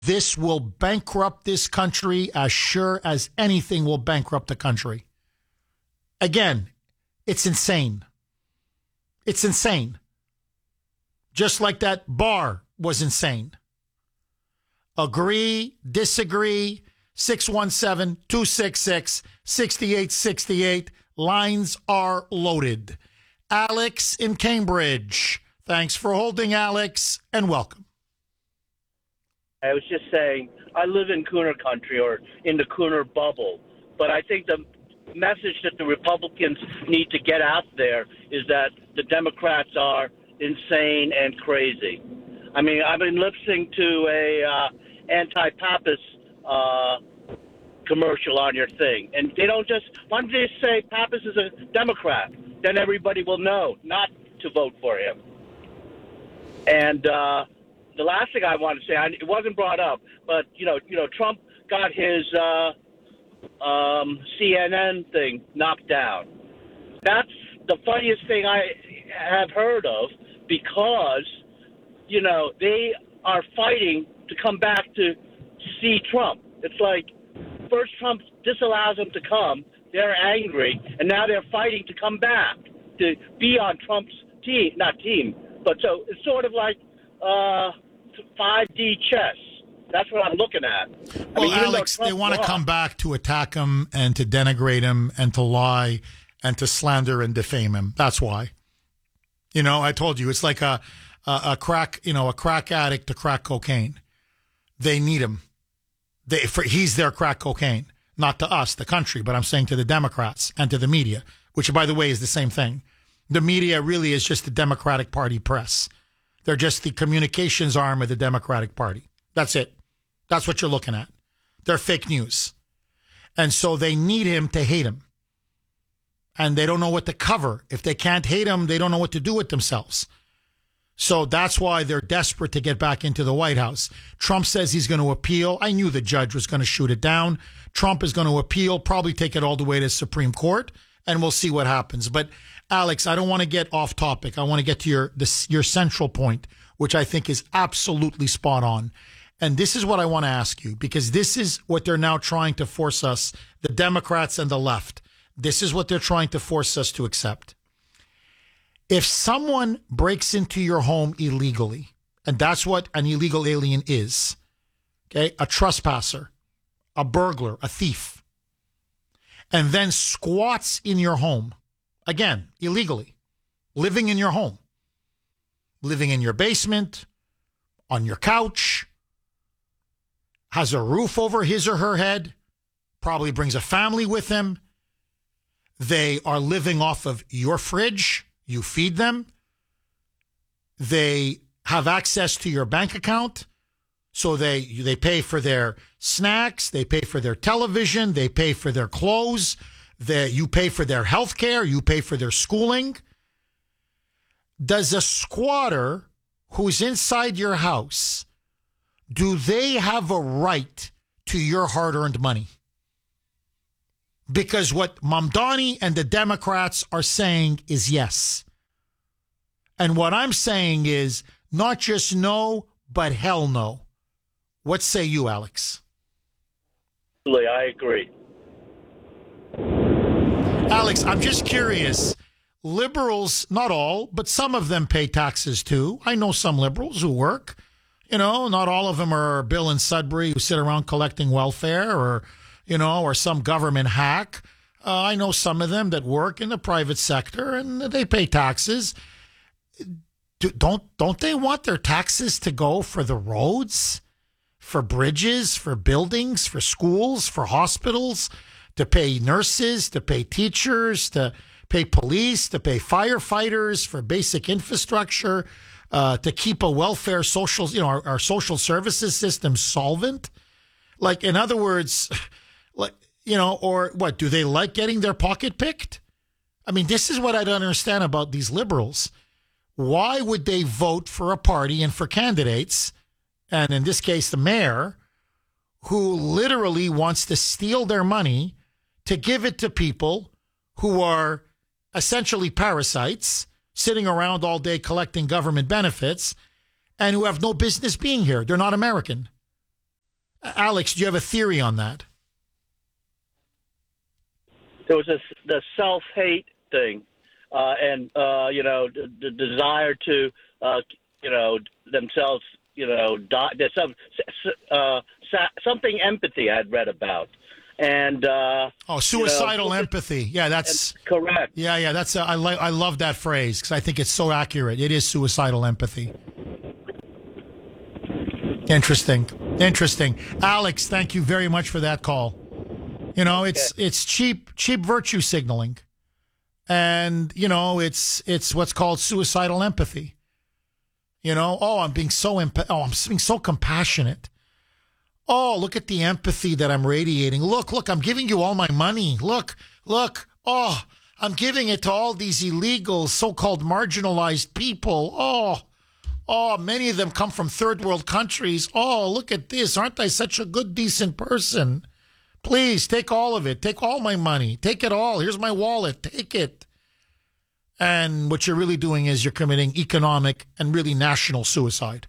This will bankrupt this country as sure as anything will bankrupt the country. Again, it's insane. It's insane. Just like that bar was insane. Agree, disagree, 617-266-6868. Lines are loaded. Alex in Cambridge. Thanks for holding, Alex, and welcome. I was just saying, I live in Cooner country or in the Cooner bubble, but I think the message that the Republicans need to get out there is that the Democrats are insane and crazy. I mean, I've been listening to a anti-Papist commercial on your thing, and they don't just, why don't they say Papist is a Democrat? Then everybody will know not to vote for him. And the last thing I want to say, it wasn't brought up, but Trump got his CNN thing knocked down. That's the funniest thing I have heard of because they are fighting to come back to see Trump. It's like first Trump disallows them to come, they're angry, and now they're fighting to come back to be on Trump's team, not team, but so it's sort of like 5D chess. That's what I'm looking at. Well, Alex, they want to come back to attack him and to denigrate him and to lie and to slander and defame him. That's why. I told you, it's like a crack addict to crack cocaine. They need him. He's their crack cocaine, not to us, the country, but I'm saying to the Democrats and to the media, which, by the way, is the same thing. The media really is just the Democratic Party press. They're just the communications arm of the Democratic Party. That's it. That's what you're looking at. They're fake news. And so they need him to hate him. And they don't know what to cover. If they can't hate him, they don't know what to do with themselves. So that's why they're desperate to get back into the White House. Trump says he's going to appeal. I knew the judge was going to shoot it down. Trump is going to appeal, probably take it all the way to Supreme Court, and we'll see what happens. But Alex, I don't want to get off topic. I want to get to your central point, which I think is absolutely spot on. And this is what I want to ask you, because this is what they're now trying to force us, the Democrats and the left. This is what they're trying to force us to accept. If someone breaks into your home illegally, and that's what an illegal alien is, okay, a trespasser, a burglar, a thief, and then squats in your home, again, illegally, living in your home, living in your basement, on your couch, has a roof over his or her head, probably brings a family with him. They are living off of your fridge. You feed them. They have access to your bank account. So they pay for their snacks. They pay for their television. They pay for their clothes. You pay for their health care. You pay for their schooling. Does a squatter who's inside your house, do they have a right to your hard-earned money? Because what Mamdani and the Democrats are saying is yes. And what I'm saying is not just no, but hell no. What say you, Alex? I agree. Alex, I'm just curious. Liberals, not all, but some of them pay taxes too. I know some liberals who work. Not all of them are Bill and Sudbury who sit around collecting welfare or some government hack. I know some of them that work in the private sector and they pay taxes. Don't they want their taxes to go for the roads, for bridges, for buildings, for schools, for hospitals, to pay nurses, to pay teachers, to pay police, to pay firefighters, for basic infrastructure, to keep a welfare our social services system solvent? Like, in other words, or what, do they like getting their pocket picked? I mean, this is what I don't understand about these liberals. Why would they vote for a party and for candidates, and in this case, the mayor, who literally wants to steal their money to give it to people who are essentially parasites, sitting around all day collecting government benefits, and who have no business being here? They're not American. Alex, do you have a theory on that? There was the self-hate thing, and the desire to, themselves, die. There's something empathy I had read about, and suicidal empathy. Yeah, that's correct. Yeah, that's I love that phrase because I think it's so accurate. It is suicidal empathy. Interesting. Alex, thank you very much for that call. It's cheap virtue signaling. And, it's what's called suicidal empathy. I'm being so compassionate. Oh, look at the empathy that I'm radiating. Look, I'm giving you all my money. Look. Oh, I'm giving it to all these illegal, so-called marginalized people. Oh, many of them come from third world countries. Oh, look at this. Aren't I such a good, decent person? Please take all of it. Take all my money. Take it all. Here's my wallet. Take it. And what you're really doing is you're committing economic and really national suicide.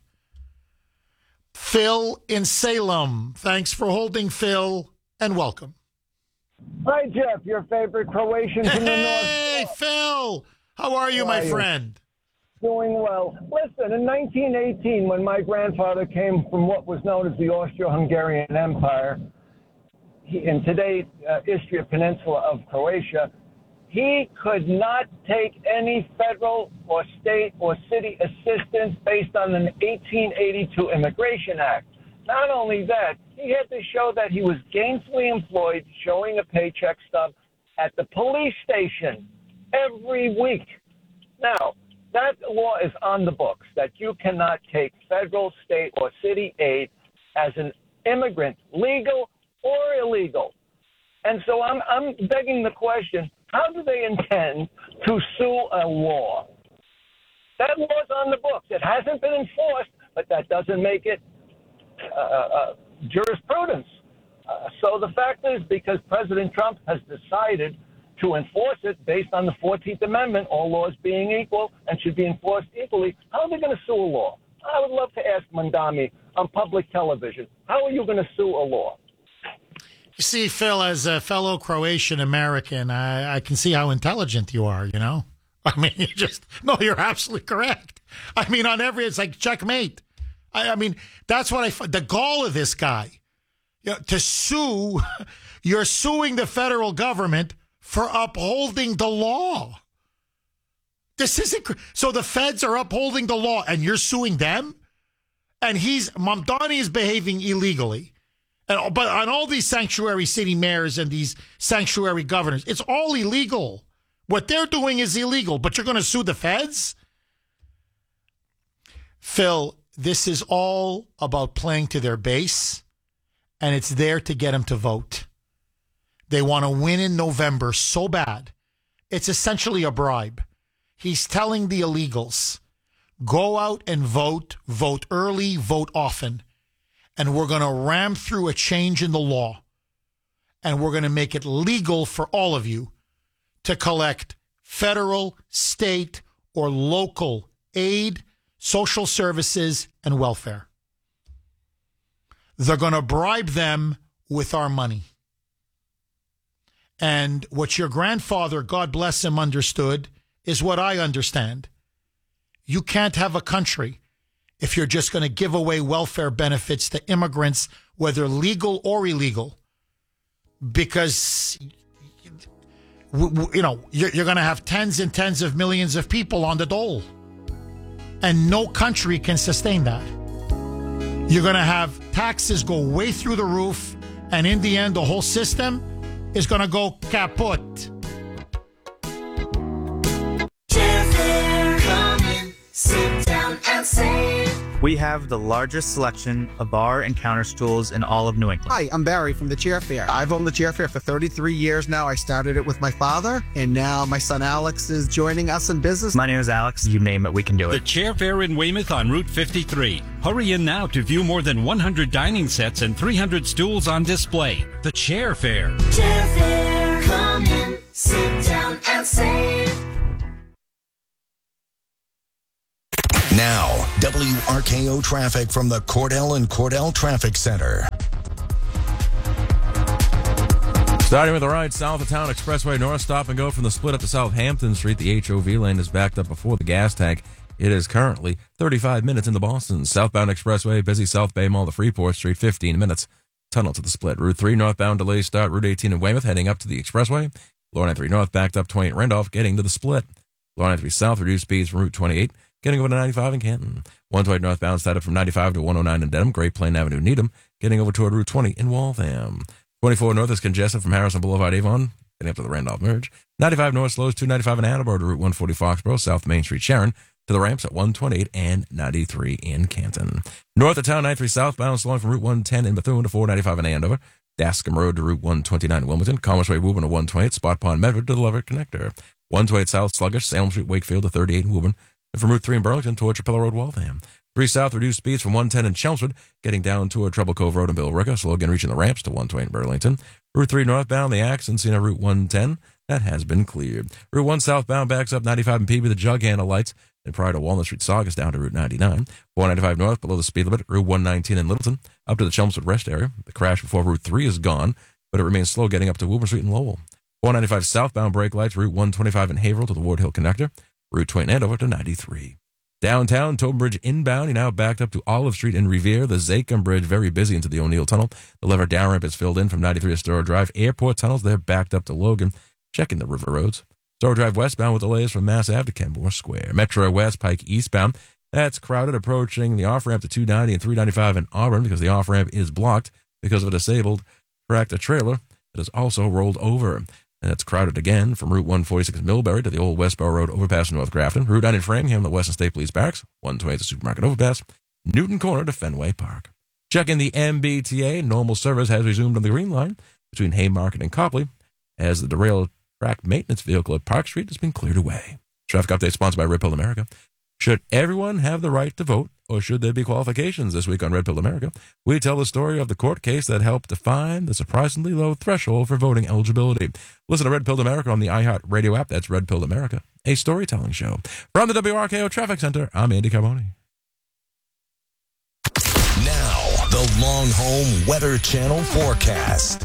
Phil in Salem. Thanks for holding, Phil, and welcome. Hi, Jeff, your favorite Croatian from the north. Hey, Phil. How are you, my friend? Doing well. Listen, in 1918, when my grandfather came from what was known as the Austro-Hungarian Empire, in today's Istria Peninsula of Croatia, he could not take any federal or state or city assistance based on the 1882 Immigration Act. Not only that, he had to show that he was gainfully employed, showing a paycheck stub at the police station every week. Now, that law is on the books, that you cannot take federal, state, or city aid as an immigrant, legal or illegal. And so I'm begging the question, how do they intend to sue a law? That law's on the books. It hasn't been enforced, but that doesn't make it jurisprudence. So the fact is, because President Trump has decided to enforce it based on the 14th Amendment, all laws being equal and should be enforced equally, how are they going to sue a law? I would love to ask Mandami on public television, how are you going to sue a law? You see, Phil, as a fellow Croatian American, I can see how intelligent you are, I mean, you're absolutely correct. I mean, it's like checkmate. I mean, that's what the gall of this guy, to sue, you're suing the federal government for upholding the law. This isn't, so the feds are upholding the law and you're suing them? And Mamdani is behaving illegally. But on all these sanctuary city mayors and these sanctuary governors, it's all illegal. What they're doing is illegal, but you're going to sue the feds? Phil, this is all about playing to their base, and it's there to get them to vote. They want to win in November so bad. It's essentially a bribe. He's telling the illegals, go out and vote early, vote often. And we're going to ram through a change in the law. And we're going to make it legal for all of you to collect federal, state, or local aid, social services, and welfare. They're going to bribe them with our money. And what your grandfather, God bless him, understood is what I understand. You can't have a country if you're just going to give away welfare benefits to immigrants, whether legal or illegal, because, you're going to have tens and tens of millions of people on the dole. And no country can sustain that. You're going to have taxes go way through the roof, and in the end, the whole system is going to go kaput. Sit down and save. We have the largest selection of bar and counter stools in all of New England. Hi, I'm Barry from the Chair Fair. I've owned the Chair Fair for 33 years now. I started it with my father, and now my son Alex is joining us in business. My name is Alex. You name it, we can do it. The Chair Fair in Weymouth on Route 53. Hurry in now to view more than 100 dining sets and 300 stools on display. The Chair Fair. Chair Fair. Come in, sit down and save. Now, WRKO traffic from the Cordell and Cordell Traffic Center. Starting with the right, south of town expressway north, stop and go from the split up to Southampton Street. The HOV lane is backed up before the gas tank. It is currently 35 minutes into Boston. Southbound expressway, busy South Bay Mall to Freeport Street, 15 minutes. Tunnel to the split. Route 3 northbound delays start Route 18 in Weymouth, heading up to the expressway. Lower 93 north backed up 28 Randolph, getting to the split. Lower 93 south, reduced speeds from Route 28, getting over to 95 in Canton. 128 northbound started from 95 to 109 in Dedham. Great Plain Avenue, Needham, getting over toward Route 20 in Waltham. 24 north is congested from Harrison Boulevard, Avon, getting up to the Randolph Merge. 95 north slows 295 in Attleboro to Route 140 Foxborough, South Main Street, Sharon, to the ramps at 128 and 93 in Canton. North of town, 93 southbound, slowing from Route 110 in Bethune to 495 in Andover. Dascombe Road to Route 129 in Wilmington. Commerce Way, Woburn to 128. Spot Pond, Medford to the Leverett Connector. 128 south, sluggish. Salem Street, Wakefield to 38 in Woburn. And from Route 3 in Burlington toward Chapella Road, Waltham. 3 south, reduced speeds from 110 in Chelmsford, getting down toward Trouble Cove Road in Billerica. Slow again, reaching the ramps to 128 in Burlington. Route 3 northbound, the accident seen on Route 110. That has been cleared. Route 1 southbound backs up 95 in Peabody, the jug handle lights. And prior to Walnut Street, Saugus down to Route 99. 495 north, below the speed limit. Route 119 in Littleton, up to the Chelmsford Rest area. The crash before Route 3 is gone, but it remains slow getting up to Woburn Street in Lowell. 495 southbound brake lights, Route 125 in Haverhill to the Ward Hill Connector. Route 20 in Andover to 93. Downtown, Tobin Bridge inbound, you're now backed up to Olive Street in Revere. The Zachem Bridge very busy into the O'Neill Tunnel. The Lever down ramp is filled in from 93 to Store Drive. Airport tunnels, they're backed up to Logan. Checking the river roads. Store Drive westbound with delays from Mass Ave to Kenmore Square. Metro West Pike eastbound, that's crowded approaching the off-ramp to 290 and 395 in Auburn because the off-ramp is blocked because of a disabled tractor trailer that is also rolled over. And it's crowded again from Route 146 in Millbury to the old Westboro Road overpass in North Grafton. Route 9 in Framingham, the Western State Police Barracks. 128 the Supermarket overpass. Newton Corner to Fenway Park. Checking the MBTA, normal service has resumed on the Green Line between Haymarket and Copley as the derailed track maintenance vehicle at Park Street has been cleared away. Traffic update sponsored by Red Pill America. Should everyone have the right to vote, or should there be qualifications? This week on Red Pill America, we tell the story of the court case that helped define the surprisingly low threshold for voting eligibility. Listen to Red Pill America on the iHeart Radio app. That's Red Pill America, a storytelling show. From the WRKO Traffic Center, I'm Andy Carboni. Now, the Long Home Weather Channel forecast.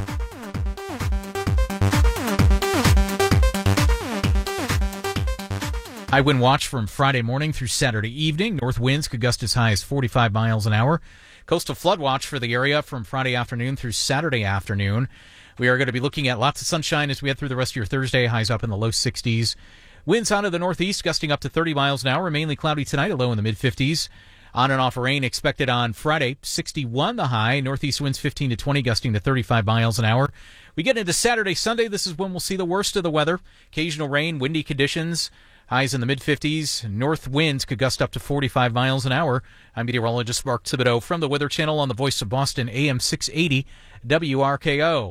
High wind watch from Friday morning through Saturday evening. North winds could gust as high as 45 miles an hour. Coastal flood watch for the area from Friday afternoon through Saturday afternoon. We are going to be looking at lots of sunshine as we head through the rest of your Thursday. Highs up in the low 60s. Winds out of the northeast gusting up to 30 miles an hour. Mainly cloudy tonight, a low in the mid-50s. On and off rain expected on Friday. 61 the high. Northeast winds 15 to 20, gusting to 35 miles an hour. We get into Saturday, Sunday. This is when we'll see the worst of the weather. Occasional rain, windy conditions. Highs in the mid-50s. North winds could gust up to 45 miles an hour. I'm meteorologist Mark Thibodeau from the Weather Channel on the Voice of Boston, AM 680 WRKO.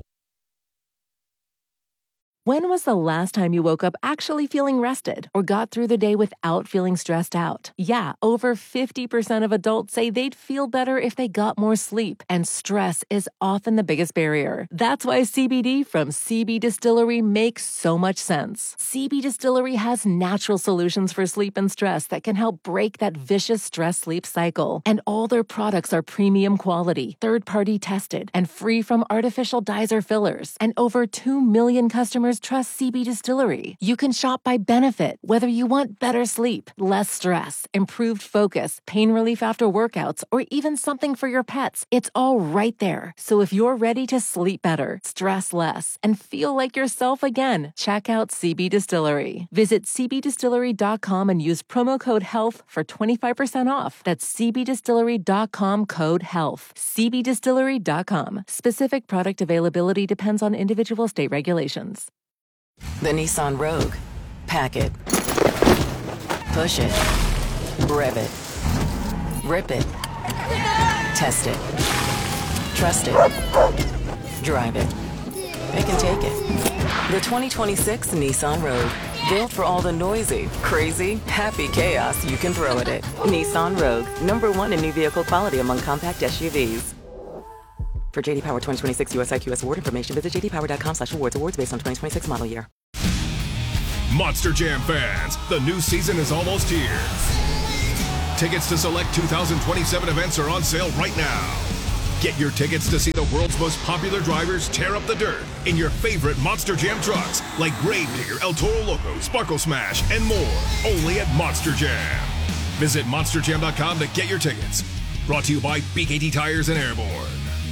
When was the last time you woke up actually feeling rested or got through the day without feeling stressed out? Yeah, over 50% of adults say they'd feel better if they got more sleep, and stress is often the biggest barrier. That's why CBD from CB Distillery makes so much sense. CB Distillery has natural solutions for sleep and stress that can help break that vicious stress-sleep cycle. And all their products are premium quality, third-party tested, and free from artificial dyes or fillers. And over 2 million customers trust CB Distillery. You can shop by benefit, whether you want better sleep, less stress, improved focus, pain relief after workouts, or even something for your pets. It's all right there. So if you're ready to sleep better, stress less, and feel like yourself again, check out CB Distillery. Visit cbdistillery.com and use promo code HEALTH for 25% off. That's cbdistillery.com, code HEALTH. cbdistillery.com. Specific product availability depends on individual state regulations. The Nissan Rogue. Pack it. Push it. Rev it. Rip it. Test it. Trust it. Drive it. It can take it. The 2026 Nissan Rogue. Built for all the noisy, crazy, happy chaos you can throw at it. Nissan Rogue. #1 in new vehicle quality among compact SUVs. For J.D. Power 2026 US IQS award information, visit jdpower.com/awards. Awards based on 2026 model year. Monster Jam fans, the new season is almost here. Tickets to select 2027 events are on sale right now. Get your tickets to see the world's most popular drivers tear up the dirt in your favorite Monster Jam trucks like Gravedigger, El Toro Loco, Sparkle Smash, and more. Only at Monster Jam. Visit monsterjam.com to get your tickets. Brought to you by BKT Tires and Airborne.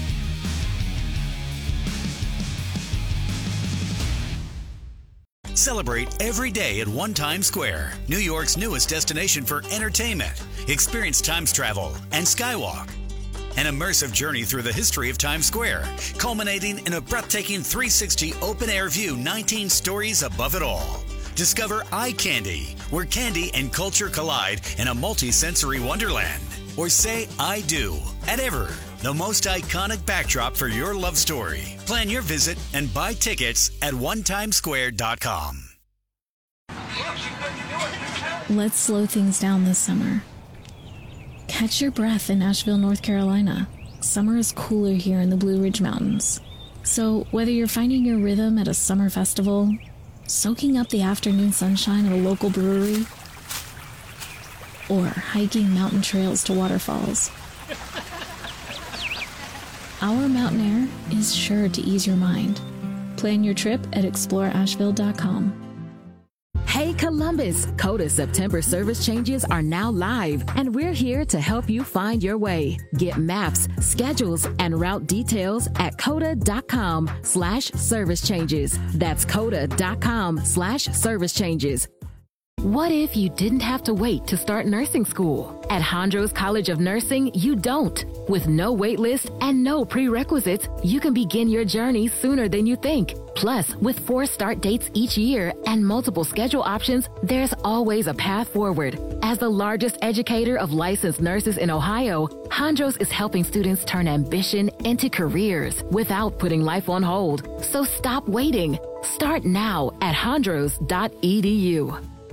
Celebrate every day at One Times Square, New York's newest destination for entertainment. Experience Times Travel and Skywalk. An immersive journey through the history of Times Square, culminating in a breathtaking 360 open-air view 19 stories above it all. Discover Eye Candy, where candy and culture collide in a multi-sensory wonderland. Or say I do at Ever, the most iconic backdrop for your love story. Plan your visit and buy tickets at onetimesquare.com. Let's slow things down this summer. Catch your breath in Asheville, North Carolina. Summer is cooler here in the Blue Ridge Mountains. So whether you're finding your rhythm at a summer festival, soaking up the afternoon sunshine at a local brewery, or hiking mountain trails to waterfalls, our mountain air is sure to ease your mind. Plan your trip at exploreasheville.com. Hey Columbus, CODA September service changes are now live, and we're here to help you find your way. Get maps, schedules, and route details at coda.com/service changes. That's coda.com/service changes. What if you didn't have to wait to start nursing school? At Hondros College of Nursing, you don't. With no wait list and no prerequisites, you can begin your journey sooner than you think. Plus, with 4 start dates each year and multiple schedule options, there's always a path forward. As the largest educator of licensed nurses in Ohio, Hondros is helping students turn ambition into careers without putting life on hold. So stop waiting. Start now at hondros.edu.